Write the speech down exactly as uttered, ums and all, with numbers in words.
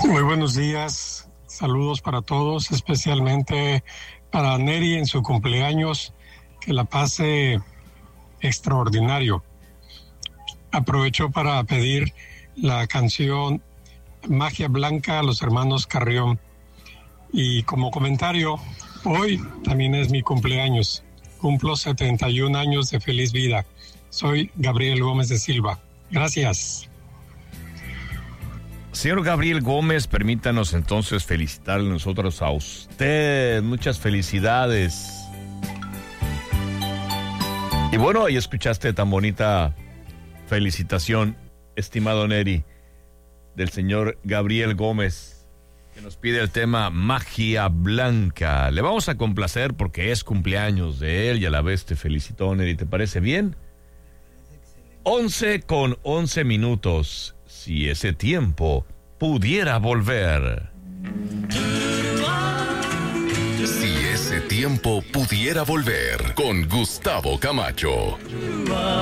Muy buenos días, saludos para todos, especialmente para Neri en su cumpleaños, que la pase extraordinario. Aprovecho para pedir la canción Magia Blanca a los hermanos Carrión. Y como comentario, hoy también es mi cumpleaños. Cumplo setenta y un años de feliz vida. Soy Gabriel Gómez de Silva. Gracias. Señor Gabriel Gómez, permítanos entonces felicitarle nosotros a usted. Muchas felicidades. Y bueno, ahí escuchaste tan bonita felicitación, estimado Neri, del señor Gabriel Gómez, que nos pide el tema Magia Blanca. Le vamos a complacer porque es cumpleaños de él y a la vez te felicitó, Neri. ¿Te parece bien? once con once minutos. Si ese tiempo pudiera volver. Si ese tiempo pudiera volver, con Gustavo Camacho.